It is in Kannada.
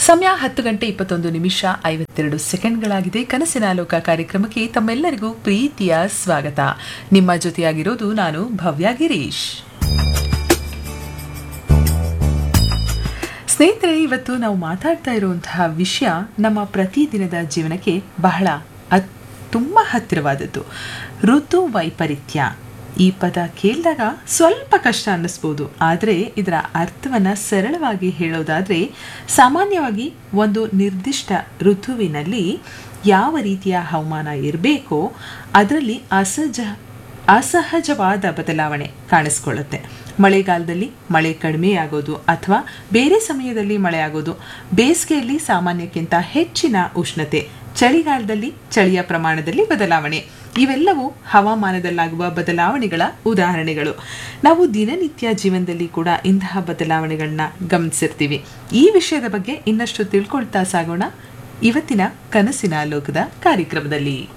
ಸಮಯ 10:21 ಕನಸಿನ ಲೋಕ ಕಾರ್ಯಕ್ರಮಕ್ಕೆ ತಮ್ಮೆಲ್ಲರಿಗೂ ಪ್ರೀತಿಯ ಸ್ವಾಗತ. ನಿಮ್ಮ ಜೊತೆಯಾಗಿರೋದು ನಾನು ಭವ್ಯ ಗಿರೀಶ್. ಸ್ನೇಹಿತರೆ, ಇವತ್ತು ನಾವು ಮಾತಾಡ್ತಾ ಇರುವಂತಹ ವಿಷಯ ನಮ್ಮ ಪ್ರತಿದಿನದ ಜೀವನಕ್ಕೆ ಬಹಳ ತುಂಬ ಹತ್ತಿರವಾದದ್ದು. ಋತು ವೈಪರೀತ್ಯ. ಈ ಪದ ಕೇಳಿದಾಗ ಸ್ವಲ್ಪ ಕಷ್ಟ ಅನ್ನಿಸ್ಬೋದು, ಆದರೆ ಇದರ ಅರ್ಥವನ್ನು ಸರಳವಾಗಿ ಹೇಳೋದಾದರೆ, ಸಾಮಾನ್ಯವಾಗಿ ಒಂದು ನಿರ್ದಿಷ್ಟ ಋತುವಿನಲ್ಲಿ ಯಾವ ರೀತಿಯ ಹವಾಮಾನ ಇರಬೇಕೋ ಅದರಲ್ಲಿ ಅಸಹಜವಾದ ಬದಲಾವಣೆ ಕಾಣಿಸ್ಕೊಳ್ಳುತ್ತೆ. ಮಳೆಗಾಲದಲ್ಲಿ ಮಳೆ ಕಡಿಮೆ ಆಗೋದು ಅಥವಾ ಬೇರೆ ಸಮಯದಲ್ಲಿ ಮಳೆ ಆಗೋದು, ಬೇಸಿಗೆಯಲ್ಲಿ ಸಾಮಾನ್ಯಕ್ಕಿಂತ ಹೆಚ್ಚಿನ ಉಷ್ಣತೆ, ಚಳಿಗಾಲದಲ್ಲಿ ಚಳಿಯ ಪ್ರಮಾಣದಲ್ಲಿ ಬದಲಾವಣೆ, ಇವೆಲ್ಲವೂ ಹವಾಮಾನದಲ್ಲಾಗುವ ಬದಲಾವಣೆಗಳ ಉದಾಹರಣೆಗಳು. ನಾವು ದಿನನಿತ್ಯ ಜೀವನದಲ್ಲಿ ಕೂಡ ಇಂತಹ ಬದಲಾವಣೆಗಳನ್ನ ಗಮನಿಸಿರ್ತೀವಿ. ಈ ವಿಷಯದ ಬಗ್ಗೆ ಇನ್ನಷ್ಟು ತಿಳ್ಕೊಳ್ತಾ ಸಾಗೋಣ ಇವತ್ತಿನ ಕನಸಿನ ಲೋಕದ ಕಾರ್ಯಕ್ರಮದಲ್ಲಿ.